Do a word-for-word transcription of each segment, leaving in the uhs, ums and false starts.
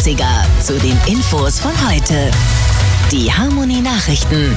neunziger zu den Infos von heute. Die Harmony Nachrichten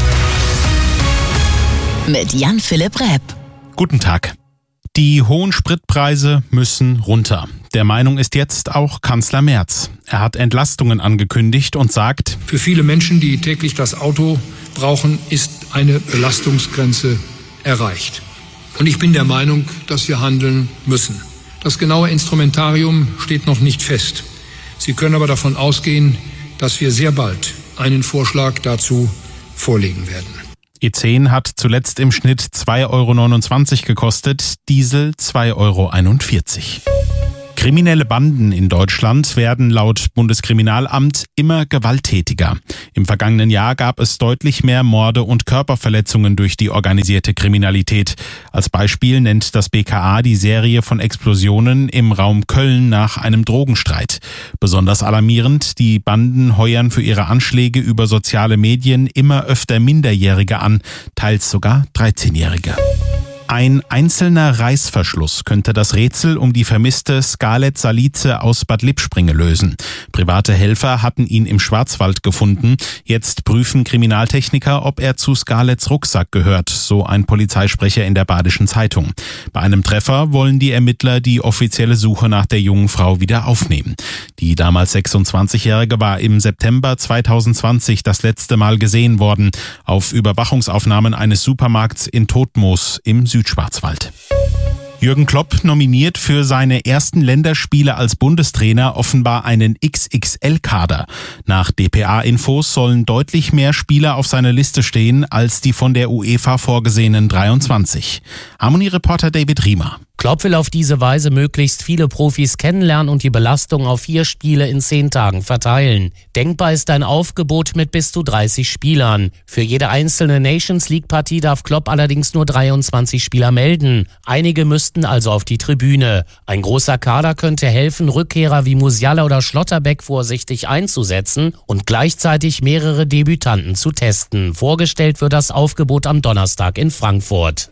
mit Jan-Philipp Repp. Guten Tag. Die hohen Spritpreise müssen runter. Der Meinung ist jetzt auch Kanzler Merz. Er hat Entlastungen angekündigt und sagt: Für viele Menschen, die täglich das Auto brauchen, ist eine Belastungsgrenze erreicht. Und ich bin der Meinung, dass wir handeln müssen. Das genaue Instrumentarium steht noch nicht fest. Sie können aber davon ausgehen, dass wir sehr bald einen Vorschlag dazu vorlegen werden. E zehn hat zuletzt im Schnitt zwei Euro neunundzwanzig gekostet, Diesel zwei Euro einundvierzig. Kriminelle Banden in Deutschland werden laut Bundeskriminalamt immer gewalttätiger. Im vergangenen Jahr gab es deutlich mehr Morde und Körperverletzungen durch die organisierte Kriminalität. Als Beispiel nennt das B K A die Serie von Explosionen im Raum Köln nach einem Drogenstreit. Besonders alarmierend: die Banden heuern für ihre Anschläge über soziale Medien immer öfter Minderjährige an, teils sogar dreizehnjährige. Ein einzelner Reißverschluss könnte das Rätsel um die vermisste Scarlett Salice aus Bad Lippspringe lösen. Private Helfer hatten ihn im Schwarzwald gefunden. Jetzt prüfen Kriminaltechniker, ob er zu Scarletts Rucksack gehört, so ein Polizeisprecher in der Badischen Zeitung. Bei einem Treffer wollen die Ermittler die offizielle Suche nach der jungen Frau wieder aufnehmen. Die damals sechsundzwanzigjährige war im September zweitausendzwanzig das letzte Mal gesehen worden, auf Überwachungsaufnahmen eines Supermarkts in Todtmoos im Südschwarzwald. Jürgen Klopp nominiert für seine ersten Länderspiele als Bundestrainer offenbar einen X X L-Kader. Nach D P A-Infos sollen deutlich mehr Spieler auf seiner Liste stehen als die von der UEFA vorgesehenen dreiundzwanzig. Harmony-Reporter David Riemer. Klopp will auf diese Weise möglichst viele Profis kennenlernen und die Belastung auf vier Spiele in zehn Tagen verteilen. Denkbar ist ein Aufgebot mit bis zu dreißig Spielern. Für jede einzelne Nations-League-Partie darf Klopp allerdings nur dreiundzwanzig Spieler melden. Einige müssten also auf die Tribüne. Ein großer Kader könnte helfen, Rückkehrer wie Musiala oder Schlotterbeck vorsichtig einzusetzen und gleichzeitig mehrere Debütanten zu testen. Vorgestellt wird das Aufgebot am Donnerstag in Frankfurt.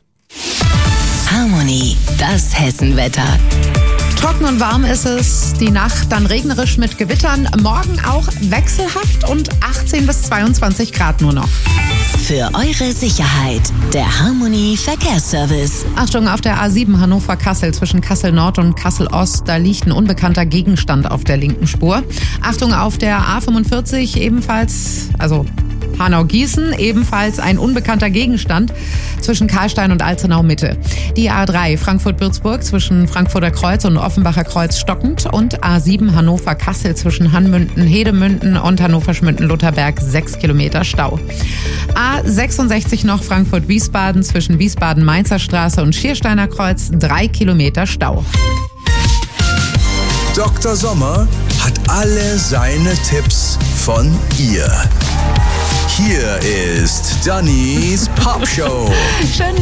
Harmony, das Hessenwetter. Trocken und warm ist es, die Nacht dann regnerisch mit Gewittern, morgen auch wechselhaft und achtzehn bis zweiundzwanzig Grad nur noch. Für eure Sicherheit, der Harmony Verkehrsservice. Achtung, auf der A sieben Hannover-Kassel zwischen Kassel Nord und Kassel Ost, da liegt ein unbekannter Gegenstand auf der linken Spur. Achtung, auf der A fünfundvierzig ebenfalls, also Hanau-Gießen, ebenfalls ein unbekannter Gegenstand zwischen Karlstein und Alzenau Mitte. Die A drei Frankfurt-Würzburg zwischen Frankfurter Kreuz und Offenbacher Kreuz stockend und A sieben Hannover-Kassel zwischen Hanmünden, Hedemünden und Hannover-Schmünden-Lutherberg sechs Kilometer Stau. A sechsundsechzig noch Frankfurt-Wiesbaden zwischen Wiesbaden-Mainzer Straße und Schiersteiner Kreuz drei Kilometer Stau. Doktor Sommer hat alle seine Tipps von ihr. Hier ist Dannys Popshow. Schön,